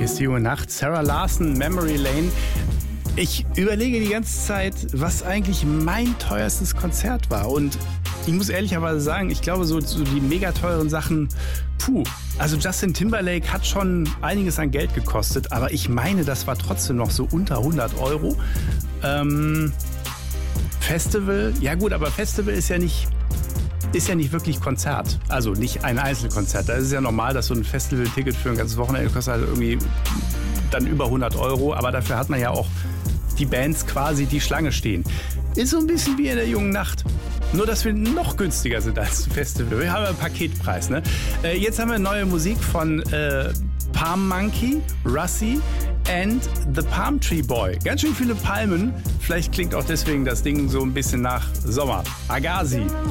Hier ist die junge Nacht. Sarah Larson, Memory Lane. Ich überlege die ganze Zeit, was eigentlich mein teuerstes Konzert war. Und ich muss ehrlicherweise sagen, ich glaube, so die mega teuren Sachen, also Justin Timberlake hat schon einiges an Geld gekostet, aber ich meine, das war trotzdem noch so unter 100 Euro. Festival, ja gut, aber Festival ist ja nicht wirklich Konzert. Also nicht ein Einzelkonzert. Da ist es ja normal, dass so ein Festival-Ticket für ein ganzes Wochenende kostet halt irgendwie dann über 100 Euro. Aber dafür hat man ja auch die Bands quasi, die Schlange stehen. Ist so ein bisschen wie in der jungen Nacht. Nur, dass wir noch günstiger sind als ein Festival. Wir haben einen Paketpreis. Ne? Jetzt haben wir neue Musik von Palm Monkey, Russi and the Palm Tree Boy. Ganz schön viele Palmen. Vielleicht klingt auch deswegen das Ding so ein bisschen nach Sommer. Agassi.